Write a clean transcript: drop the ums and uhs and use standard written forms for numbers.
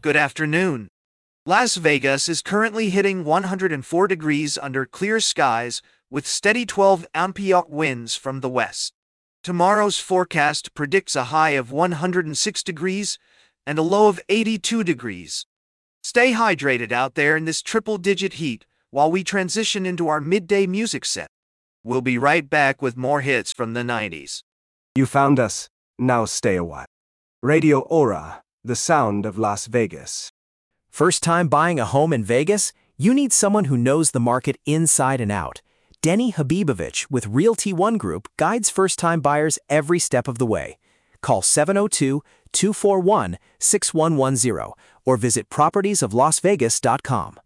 Good afternoon. Las Vegas is currently hitting 104 degrees under clear skies with steady 12-mph winds from the west. Tomorrow's forecast predicts a high of 106 degrees and a low of 82 degrees. Stay hydrated out there in this triple-digit heat while we transition into our midday music set. We'll be right back with more hits from the 90s. You found us. Now stay a while. Radio Aura, the sound of Las Vegas. First time buying a home in Vegas? You need someone who knows the market inside and out. Denny Habibovich with Realty One Group guides first-time buyers every step of the way. Call 702-241-6110 or visit propertiesoflasvegas.com.